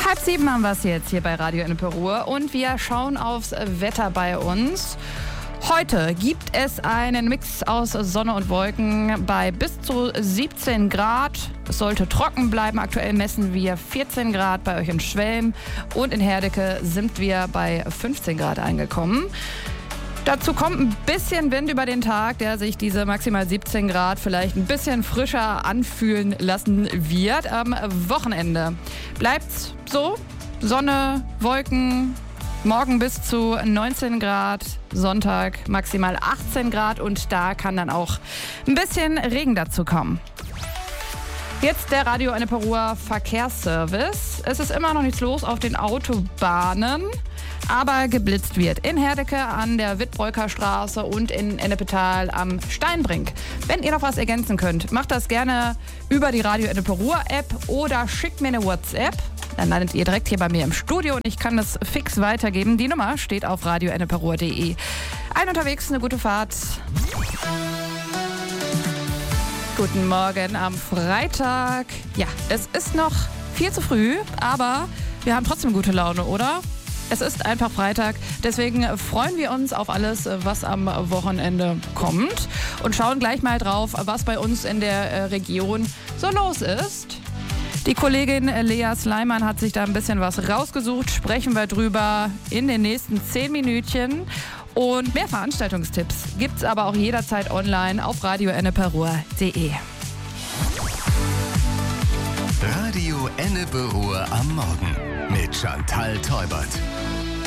6:30 haben wir es jetzt hier bei Radio Ennepe-Ruhr und wir schauen aufs Wetter bei uns. Heute gibt es einen Mix aus Sonne und Wolken bei bis zu 17 Grad. Es sollte trocken bleiben. Aktuell messen wir 14 Grad bei euch in Schwelm und in Herdecke sind wir bei 15 Grad angekommen. Dazu kommt ein bisschen Wind über den Tag, der sich diese maximal 17 Grad vielleicht ein bisschen frischer anfühlen lassen wird. Am Wochenende bleibt's so, Sonne, Wolken, morgen bis zu 19 Grad, Sonntag maximal 18 Grad und da kann dann auch ein bisschen Regen dazu kommen. Jetzt der Radio Ennepe-Ruhr Verkehrsservice. Es ist immer noch nichts los auf den Autobahnen, aber geblitzt wird in Herdecke an der Wittbreuker Straße und in Ennepetal am Steinbrink. Wenn ihr noch was ergänzen könnt, macht das gerne über die Radio Ennepe-Ruhr App oder schickt mir eine WhatsApp. Dann landet ihr direkt hier bei mir im Studio und ich kann das fix weitergeben. Die Nummer steht auf radioennepe-ruhr.de. Allen unterwegs, eine gute Fahrt. Guten Morgen am Freitag. Ja, es ist noch viel zu früh, aber wir haben trotzdem gute Laune, oder? Es ist einfach Freitag, deswegen freuen wir uns auf alles, was am Wochenende kommt und schauen gleich mal drauf, was bei uns in der Region so los ist. Die Kollegin Lea Sleiman hat sich da ein bisschen was rausgesucht, sprechen wir drüber in den nächsten 10 Minütchen. Und mehr Veranstaltungstipps gibt's aber auch jederzeit online auf radioennepe-ruhr.de. Radio Ennepe-Ruhr am Morgen mit Chantal Teubert.